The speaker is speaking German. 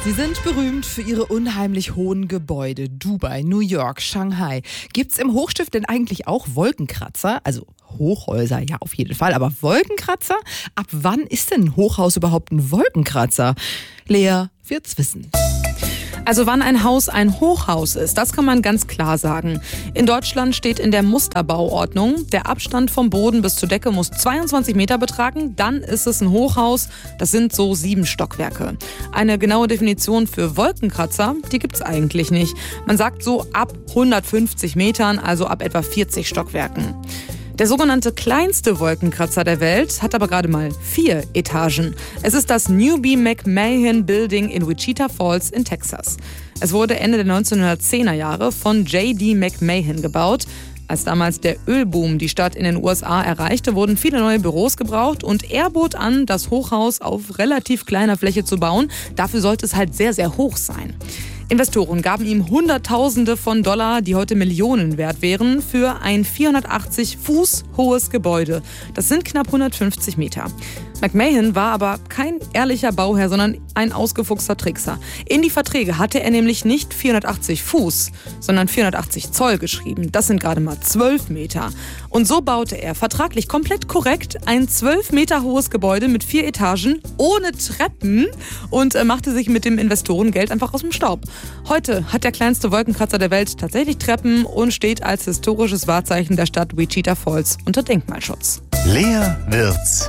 Sie sind berühmt für ihre unheimlich hohen Gebäude. Dubai, New York, Shanghai. Gibt's im Hochstift denn eigentlich auch Wolkenkratzer? Also Hochhäuser, ja auf jeden Fall, aber Wolkenkratzer? Ab wann ist denn ein Hochhaus überhaupt ein Wolkenkratzer? Lea wird's wissen. Also wann ein Haus ein Hochhaus ist, das kann man ganz klar sagen. In Deutschland steht in der Musterbauordnung, der Abstand vom Boden bis zur Decke muss 22 Meter betragen, dann ist es ein Hochhaus, das sind so 7 Stockwerke. Eine genaue Definition für Wolkenkratzer, die gibt's eigentlich nicht. Man sagt so ab 150 Metern, also ab etwa 40 Stockwerken. Der sogenannte kleinste Wolkenkratzer der Welt hat aber gerade mal 4 Etagen. Es ist das Newby McMahon Building in Wichita Falls in Texas. Es wurde Ende der 1910er Jahre von J.D. McMahon gebaut. Als damals der Ölboom die Stadt in den USA erreichte, wurden viele neue Büros gebraucht und er bot an, das Hochhaus auf relativ kleiner Fläche zu bauen. Dafür sollte es halt sehr, sehr hoch sein. Investoren gaben ihm Hunderttausende von Dollar, die heute Millionen wert wären, für ein 480 Fuß hohes Gebäude. Das sind knapp 150 Meter. McMahon war aber kein ehrlicher Bauherr, sondern ein ausgefuchster Trickser. In die Verträge hatte er nämlich nicht 480 Fuß, sondern 480 Zoll geschrieben. Das sind gerade mal 12 Meter. Und so baute er vertraglich komplett korrekt ein 12 Meter hohes Gebäude mit 4 Etagen ohne Treppen und machte sich mit dem Investorengeld einfach aus dem Staub. Heute hat der kleinste Wolkenkratzer der Welt tatsächlich Treppen und steht als historisches Wahrzeichen der Stadt Wichita Falls unter Denkmalschutz. Lea Wirtz